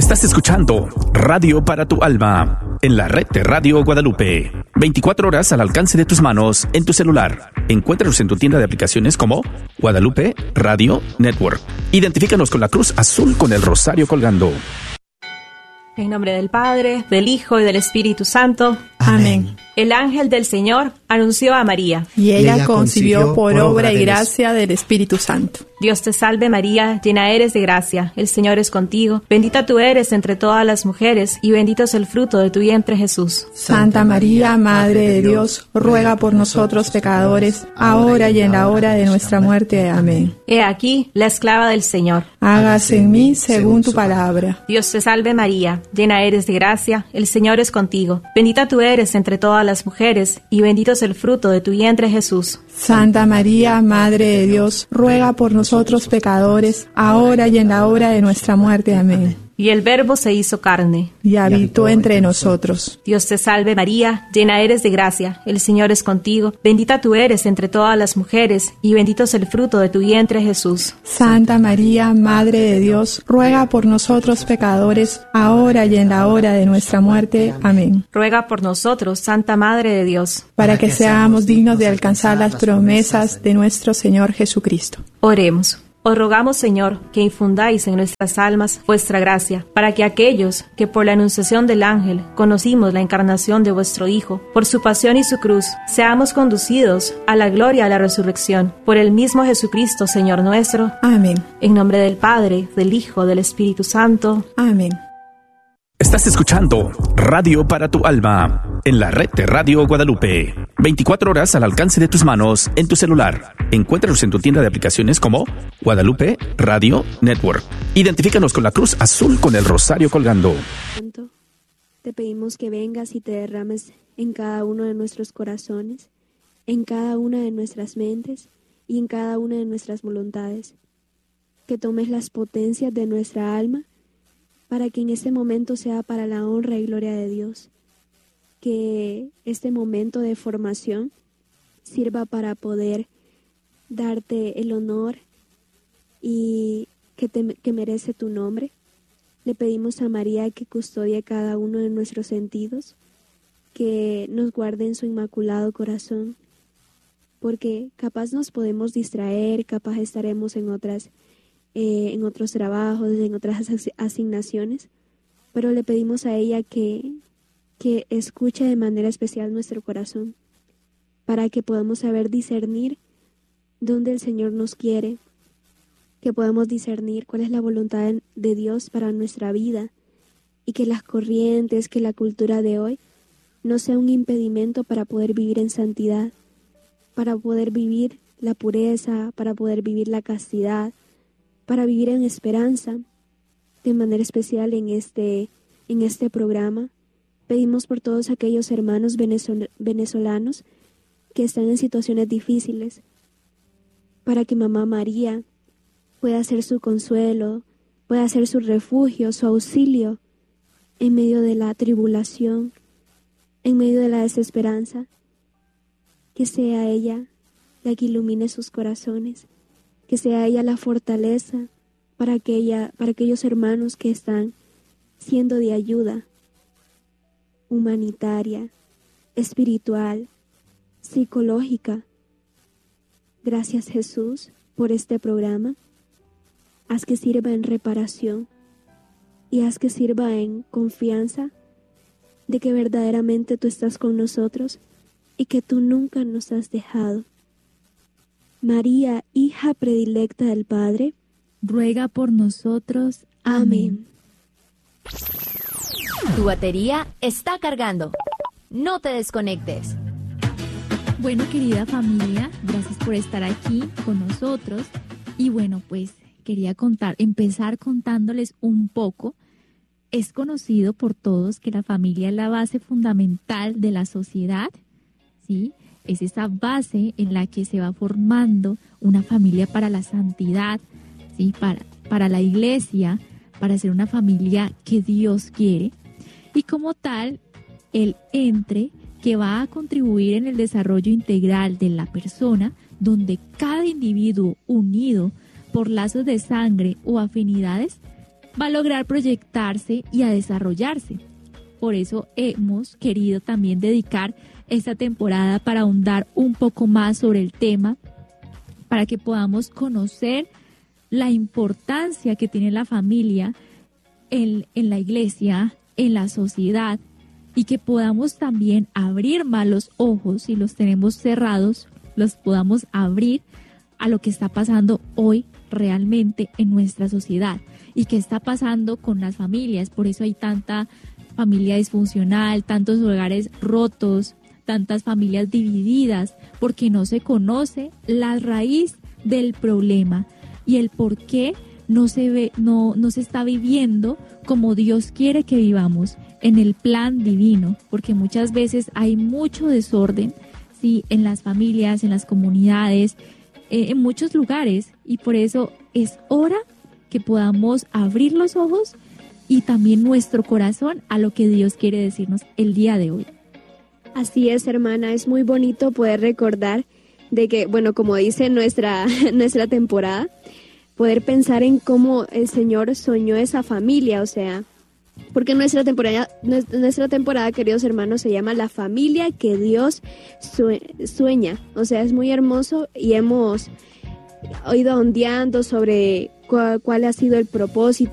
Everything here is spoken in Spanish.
Estás escuchando Radio para tu Alma en la red de Radio Guadalupe. 24 horas al alcance de tus manos en tu celular. Encuéntranos en tu tienda de aplicaciones como Guadalupe Radio Network. Identifícanos con la cruz azul con el rosario colgando. En nombre del Padre, del Hijo y del Espíritu Santo. Amén. El ángel del Señor anunció a María. Y ella concibió por obra y gracia del Espíritu Santo. Dios te salve María, llena eres de gracia, el Señor es contigo. Bendita tú eres entre todas las mujeres, y bendito es el fruto de tu vientre Jesús. Santa María, Madre de Dios, ruega por nosotros pecadores, ahora y en la hora de nuestra muerte. Amén. He aquí la esclava del Señor. Hágase en mí según tu palabra. Dios te salve María, llena eres de gracia, el Señor es contigo. Bendita tú eres entre todas las mujeres, y bendito es el fruto de tu vientre Jesús. Santa María, Madre de Dios, ruega por nosotros pecadores, ahora y en la hora de nuestra muerte. Amén. Y el Verbo se hizo carne, y habitó entre nosotros. Dios te salve María, llena eres de gracia, el Señor es contigo. Bendita tú eres entre todas las mujeres, y bendito es el fruto de tu vientre Jesús. Santa María, Madre de Dios, ruega por nosotros pecadores, ahora y en la hora de nuestra muerte. Amén. Ruega por nosotros, Santa Madre de Dios, para que seamos dignos de alcanzar las promesas de nuestro Señor Jesucristo. Oremos. Os rogamos, Señor, que infundáis en nuestras almas vuestra gracia, para que aquellos que por la anunciación del ángel conocimos la encarnación de vuestro Hijo, por su pasión y su cruz, seamos conducidos a la gloria de la resurrección, por el mismo Jesucristo, Señor nuestro. Amén. En nombre del Padre, del Hijo, del Espíritu Santo. Amén. Estás escuchando Radio para tu Alma en la red de Radio Guadalupe. 24 horas al alcance de tus manos en tu celular. Encuéntranos en tu tienda de aplicaciones como Guadalupe Radio Network. Identifícanos con la cruz azul con el rosario colgando. Te pedimos que vengas y te derrames en cada uno de nuestros corazones, en cada una de nuestras mentes y en cada una de nuestras voluntades. Que tomes las potencias de nuestra alma para que en este momento sea para la honra y gloria de Dios. Que este momento de formación sirva para poder darte el honor y que merece tu nombre. Le pedimos a María que custodie cada uno de nuestros sentidos, que nos guarde en su inmaculado corazón, porque capaz nos podemos distraer, capaz estaremos en otros trabajos, en otras asignaciones, pero le pedimos a ella que escuche de manera especial nuestro corazón, para que podamos saber discernir dónde el Señor nos quiere, que podamos discernir cuál es la voluntad de Dios para nuestra vida, y que las corrientes, que la cultura de hoy no sea un impedimento para poder vivir en santidad, para poder vivir la pureza, para poder vivir la castidad, para vivir en esperanza. De manera especial en este programa pedimos por todos aquellos hermanos venezolanos que están en situaciones difíciles, para que Mamá María pueda ser su consuelo, pueda ser su refugio, su auxilio en medio de la tribulación, en medio de la desesperanza. Que sea ella la que ilumine sus corazones, que sea ella la fortaleza para aquellos hermanos que están siendo de ayuda humanitaria, espiritual, psicológica. Gracias, Jesús, por este programa. Haz que sirva en reparación y haz que sirva en confianza de que verdaderamente tú estás con nosotros y que tú nunca nos has dejado. María, hija predilecta del Padre, ruega por nosotros. Amén. Tu batería está cargando. No te desconectes. Bueno, querida familia, gracias por estar aquí con nosotros. Y bueno, pues quería empezar contándoles un poco. Es conocido por todos que la familia es la base fundamental de la sociedad, ¿sí? Es esa base en la que se va formando una familia para la santidad, ¿sí? Para la iglesia, para ser una familia que Dios quiere. Y como tal, el ente que va a contribuir en el desarrollo integral de la persona, donde cada individuo unido por lazos de sangre o afinidades va a lograr proyectarse y a desarrollarse. Por eso hemos querido también dedicar esta temporada para ahondar un poco más sobre el tema, para que podamos conocer la importancia que tiene la familia en la iglesia, en la sociedad, y que podamos también abrir más los ojos, si los tenemos cerrados, los podamos abrir a lo que está pasando hoy realmente en nuestra sociedad y qué está pasando con las familias. Por eso hay tanta familia disfuncional, tantos hogares rotos, tantas familias divididas, porque no se conoce la raíz del problema y el por qué no se está viviendo como Dios quiere que vivamos, en el plan divino, porque muchas veces hay mucho desorden, sí, en las familias, en las comunidades, en muchos lugares, y por eso es hora que podamos abrir los ojos y también nuestro corazón a lo que Dios quiere decirnos el día de hoy. Así es, hermana, es muy bonito poder recordar de que, bueno, como dice nuestra temporada, poder pensar en cómo el Señor soñó esa familia, o sea, porque nuestra temporada, queridos hermanos, se llama La familia que Dios sueña. O sea, es muy hermoso y hemos ido ondeando sobre cuál ha sido el propósito